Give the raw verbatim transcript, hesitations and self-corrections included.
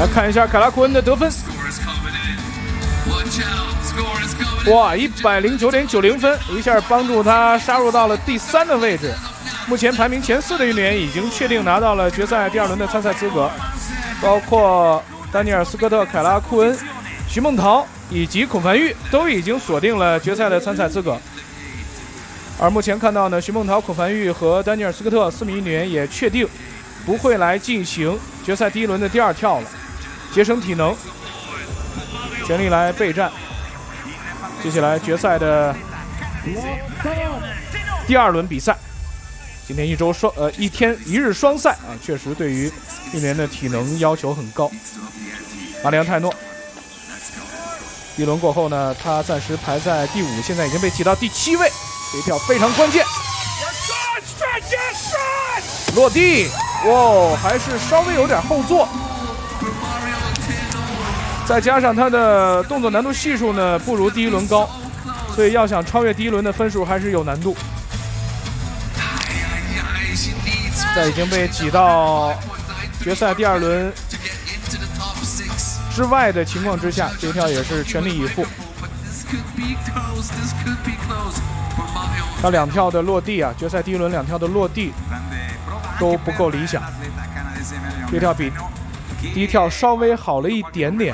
来看一下凯拉库恩的得分，哇，一百零九点九零分，一下帮助他杀入到了第三的位置。目前排名前四的运动员已经确定拿到了决赛第二轮的参赛资格，包括丹尼尔·斯科特、凯拉库恩、徐梦桃以及孔凡玉都已经锁定了决赛的参赛资格。而目前看到呢，徐梦桃、孔凡玉和丹尼尔·斯科特四名运动员也确定不会来进行决赛第一轮的第二跳了，节省体能，全力来备战。接下来决赛的第二轮比赛，今天一周双呃一天一日双赛啊，确实对于运动员的体能要求很高。马里昂泰诺一轮过后呢，他暂时排在第五，现在已经被挤到第七位，这一跳非常关键。落地，哇，还是稍微有点后坐，再加上他的动作难度系数呢不如第一轮高，所以要想超越第一轮的分数还是有难度。在已经被挤到决赛第二轮之外的情况之下，这一跳也是全力以赴。他两跳的落地啊，决赛第一轮两跳的落地都不够理想，这跳比第一跳稍微好了一点点。